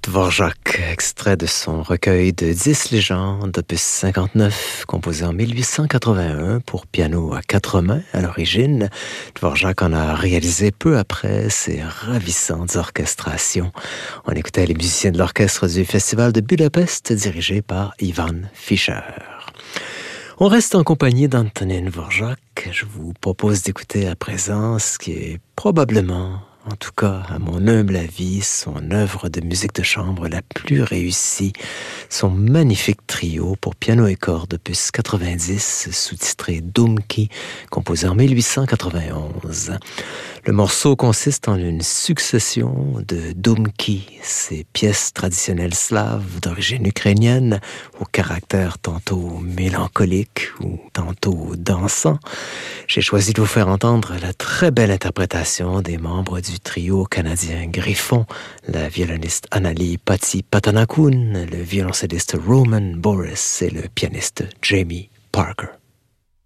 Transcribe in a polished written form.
Dvorak, extrait de son recueil de 10 légendes, opus 59, composé en 1881 pour piano à 4 mains à l'origine. Dvorak en a réalisé peu après ses ravissantes orchestrations. On écoutait les musiciens de l'orchestre du Festival de Budapest, dirigé par Ivan Fischer. On reste en compagnie d'Antonín Dvorak. Je vous propose d'écouter à présent ce qui est probablement, en tout cas, à mon humble avis, son œuvre de musique de chambre la plus réussie, son magnifique trio pour piano et cordes opus 90, sous-titré Dumki, composé en 1891. Le morceau consiste en une succession de dumki, ces pièces traditionnelles slaves d'origine ukrainienne, au caractère tantôt mélancolique ou tantôt dansant. J'ai choisi de vous faire entendre la très belle interprétation des membres du trio canadien Griffon, la violoniste Anali Patti-Patanakun, le violoncelliste Roman Boris et le pianiste Jamie Parker.